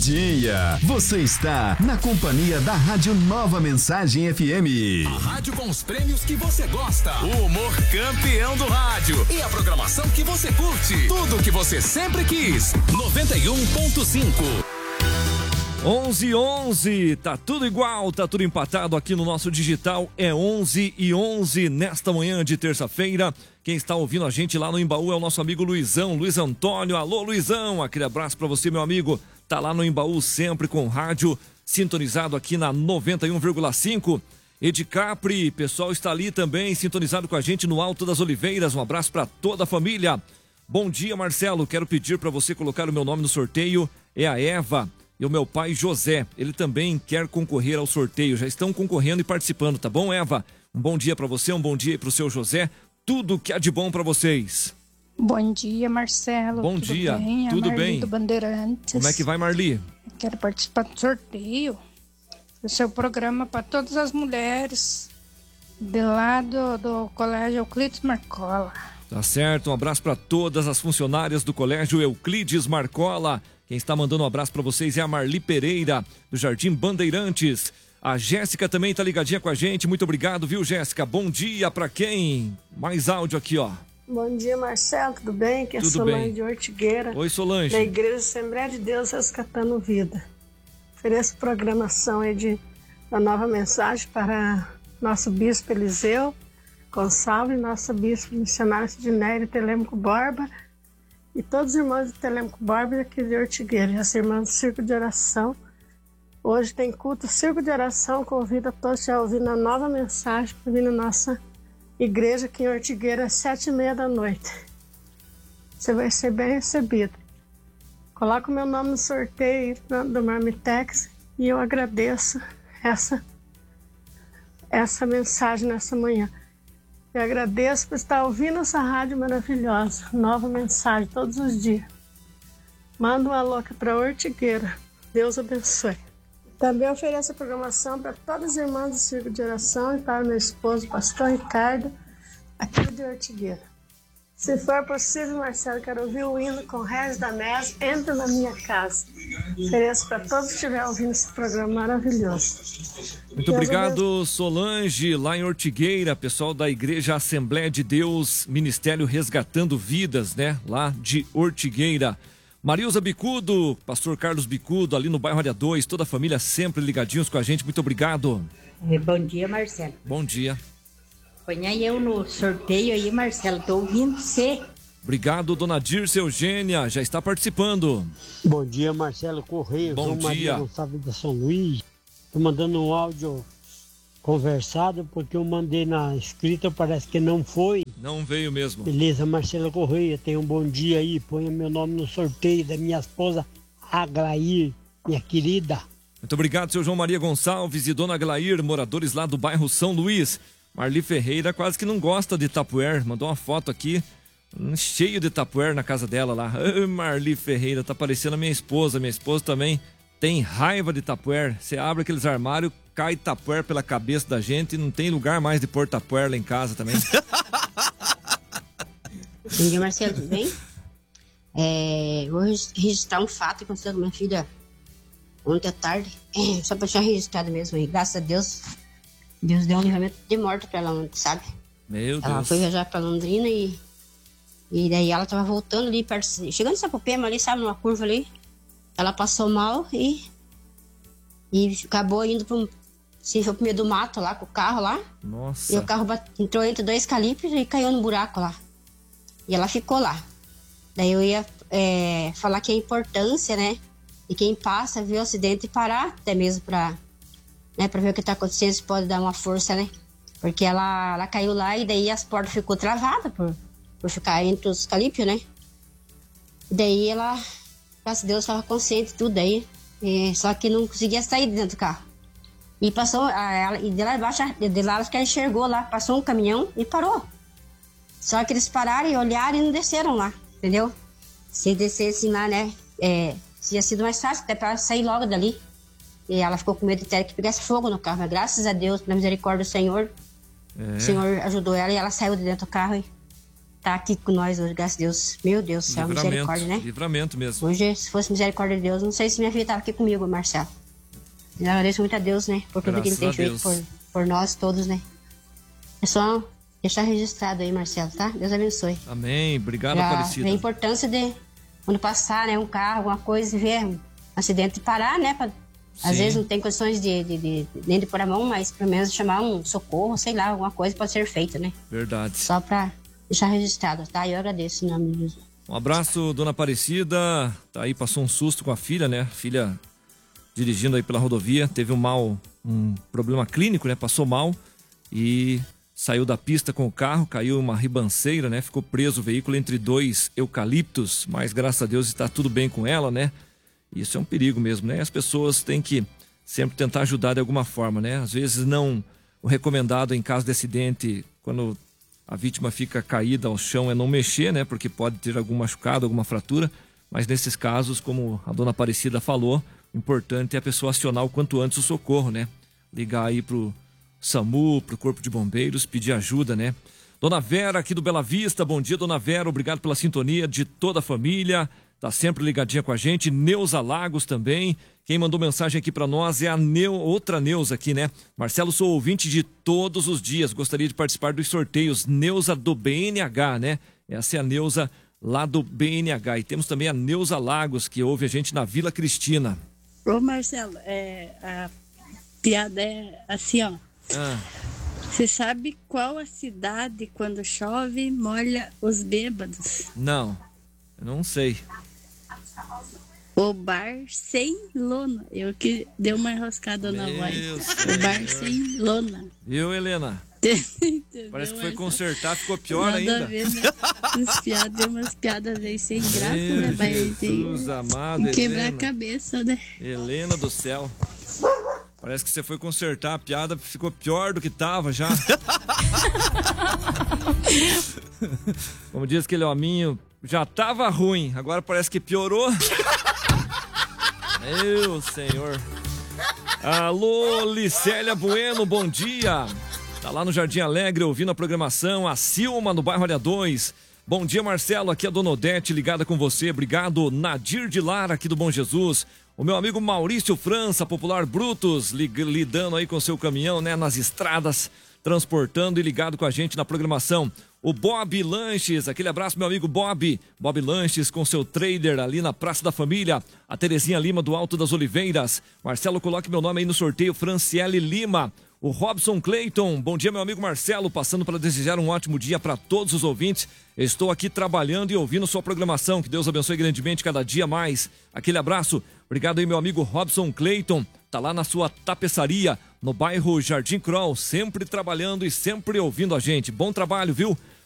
dia. Você está na companhia da Rádio Nova Mensagem FM. A rádio com os prêmios que você gosta. O humor campeão do rádio. E a programação que você curte. Tudo que você sempre quis. 91.5. 11:11, tá tudo igual, tá tudo empatado aqui no nosso digital, é 11:11 nesta manhã de terça-feira. Quem está ouvindo a gente lá no Embaú é o nosso amigo Luizão, Luiz Antônio. Alô, Luizão, aquele abraço pra você, meu amigo. Tá lá no Embaú sempre com rádio, sintonizado aqui na 91,5. Ed Capri, pessoal está ali também, sintonizado com a gente no Alto das Oliveiras. Um abraço pra toda a família. Bom dia, Marcelo, quero pedir pra você colocar o meu nome no sorteio, é a Eva. E o meu pai José, ele também quer concorrer ao sorteio, já estão concorrendo e participando, tá bom, Eva? Um bom dia pra você, um bom dia pro seu José, tudo que há de bom pra vocês. Bom dia, Marcelo. Bom dia, bem? tudo Marli bem? Do Bandeirantes. Como é que vai, Marli? Quero participar do sorteio do seu programa para todas as mulheres de lá do Colégio Euclides Marcola. Tá certo, um abraço pra todas as funcionárias do Colégio Euclides Marcola. Quem está mandando um abraço para vocês é a Marli Pereira, do Jardim Bandeirantes. A Jéssica também está ligadinha com a gente. Muito obrigado, viu, Jéssica? Bom dia para quem? Mais áudio aqui, ó. Bom dia, Marcelo. Tudo bem? Aqui é Tudo Solange bem. de Ortigueira. Oi, Solange. Da Igreja Assembleia de Deus Resgatando Vida. Ofereço programação aí da Nova Mensagem para nosso Bispo Eliseu Gonçalves, nossa Bispo Missionária Sidneia Telêmaco Borba, e todos os irmãos de Telêmaco Borba e aqui de Ortigueira, e as irmãs do Circo de Oração. Hoje tem culto Circo de Oração, convido a todos a ouvir na Nova Mensagem, para vir na nossa igreja aqui em Ortigueira às 7:30 da noite. Você vai ser bem recebido. Coloca o meu nome no sorteio do Marmitex e eu agradeço essa mensagem nessa manhã. Eu agradeço por estar ouvindo essa rádio maravilhosa. Nova Mensagem todos os dias. Manda um alô aqui para Ortigueira. Deus abençoe. Também ofereço a programação para todas as irmãs do Circo de Oração e para meu esposo, pastor Ricardo, aqui de Ortigueira. Se for possível, Marcelo, quero ouvir o hino com Regis Danés, Entra na Minha Casa. Ofereço para todos que estiverem ouvindo esse programa maravilhoso. Muito obrigado, Solange, lá em Ortigueira, pessoal da Igreja Assembleia de Deus, Ministério Resgatando Vidas, né? Lá de Ortigueira. Marilza Bicudo, pastor Carlos Bicudo, ali no bairro Área 2, toda a família sempre ligadinhos com a gente, muito obrigado. Bom dia, Marcelo. Bom dia. Põe aí eu no sorteio aí, Marcelo, tô ouvindo você. Obrigado, dona Dirce Eugênia, já está participando. Bom dia, Marcelo Correia. Bom Sou dia. Maria Gonçalves da São Luís. Tô mandando um áudio conversado porque eu mandei na escrita, parece que não foi. Não veio mesmo. Beleza, Marcelo Correia, tenha um bom dia aí. Ponha meu nome no sorteio da minha esposa Aglair, minha querida. Muito obrigado, seu João Maria Gonçalves e dona Aglair, moradores lá do bairro São Luís. Marli Ferreira quase que não gosta de Tupperware, mandou uma foto aqui, cheio de Tupperware na casa dela lá. Marli Ferreira, tá parecendo a minha esposa também tem raiva de Tupperware. Você abre aqueles armários, cai Tupperware pela cabeça da gente e não tem lugar mais de pôr Tupperware lá em casa também. Bom dia, Marcelo, tudo bem? Vou registrar um fato que aconteceu com minha filha ontem à tarde, só pra deixar registrado mesmo aí, graças a Deus. Deus deu um livramento de morte pra ela ontem, sabe? Meu Deus. Ela foi viajar pra Londrina e daí ela tava voltando ali perto, chegando em Sapopema ali, sabe, numa curva ali. Ela passou mal e acabou indo se foi pro meio do mato lá, com o carro lá. Nossa. E o carro entrou entre dois calipers e caiu no buraco lá. E ela ficou lá. Daí eu ia falar que a importância, né, de quem passa, ver o acidente e parar até mesmo pra ver o que tá acontecendo, se pode dar uma força, né? Porque ela caiu lá e daí as portas ficou travadas por ficar entre os calípios, né? E daí ela, graças a Deus, estava consciente de tudo aí. Só que não conseguia sair de dentro do carro. E passou, e de lá embaixo, de lá ela enxergou lá, passou um caminhão e parou. Só que eles pararam e olharam e não desceram lá, entendeu? Se descessem lá, né? Tinha sido mais fácil até para sair logo dali. E ela ficou com medo de ter que pegasse fogo no carro. Mas graças a Deus, pela misericórdia do Senhor, o Senhor ajudou ela e ela saiu de dentro do carro tá aqui com nós hoje, graças a Deus. Meu Deus do céu, misericórdia, né? Livramento mesmo. Hoje, se fosse misericórdia de Deus, não sei se minha filha tava aqui comigo, Marcelo. Eu agradeço muito a Deus, né? Por tudo que ele tem feito por nós todos, né? É só deixar registrado aí, Marcelo, tá? Deus abençoe. Amém. Obrigado, Aparecida. A importância de, quando passar, né, um carro, alguma coisa, e ver um acidente e parar, né? Às vezes não tem condições nem de pôr a mão, mas pelo menos chamar um socorro, sei lá, alguma coisa pode ser feita, né? Verdade. Só pra deixar registrado, tá? Eu agradeço em nome de Jesus. Um abraço, dona Aparecida. Tá aí, passou um susto com a filha, né? Filha dirigindo aí pela rodovia, teve um problema clínico, né? Passou mal e saiu da pista com o carro, caiu uma ribanceira, né? Ficou preso o veículo entre 2 eucaliptos, mas graças a Deus está tudo bem com ela, né? Isso é um perigo mesmo, né? As pessoas têm que sempre tentar ajudar de alguma forma, né? Às vezes não, o recomendado em caso de acidente, quando a vítima fica caída ao chão, é não mexer, né? Porque pode ter algum machucado, alguma fratura, mas nesses casos, como a dona Aparecida falou, o importante é a pessoa acionar o quanto antes o socorro, né? Ligar aí pro SAMU, pro Corpo de Bombeiros, pedir ajuda, né? Dona Vera aqui do Bela Vista, bom dia, dona Vera, obrigado pela sintonia de toda a família, tá sempre ligadinha com a gente. Neuza Lagos também, quem mandou mensagem aqui para nós é a outra Neuza aqui, né? Marcelo, sou ouvinte de todos os dias, gostaria de participar dos sorteios. Neuza do BNH, né? Essa é a Neuza lá do BNH. E temos também a Neuza Lagos, que ouve a gente na Vila Cristina. Ô Marcelo, a piada é assim, ó. Você sabe qual a cidade, quando chove, molha os bêbados? Não, eu não sei. O Barcelona. Eu que dei uma enroscada na voz. O Barcelona. Viu, Helena? Parece que foi consertar, ficou pior ainda. Ver, né? Tem umas piadas aí sem graça, né? Jesus amado, quebrar Helena. A cabeça, né? Helena do céu. Parece que você foi consertar a piada, ficou pior do que tava já. Como diz aquele hominho, já tava ruim, agora parece que piorou. Meu Senhor. Alô, Licélia Bueno, bom dia. Tá lá no Jardim Alegre ouvindo a programação. A Silma no bairro Área 2. Bom dia, Marcelo, aqui é a Dona Odete ligada com você. Obrigado, Nadir de Lara aqui do Bom Jesus. O meu amigo Maurício França, Popular Brutus, lidando aí com seu caminhão, né, nas estradas, transportando e ligado com a gente na programação. O Bob Lanches, aquele abraço, meu amigo Bob. Bob Lanches com seu trailer ali na Praça da Família. A Terezinha Lima do Alto das Oliveiras. Marcelo, coloque meu nome aí no sorteio. Franciele Lima. O Robson Clayton, bom dia, meu amigo Marcelo, passando para desejar um ótimo dia para todos os ouvintes. Estou aqui trabalhando e ouvindo sua programação, que Deus abençoe grandemente cada dia mais. Aquele abraço, obrigado aí, meu amigo Robson Clayton, tá lá na sua tapeçaria, no bairro Jardim Kroll, sempre trabalhando e sempre ouvindo a gente. Bom trabalho, viu?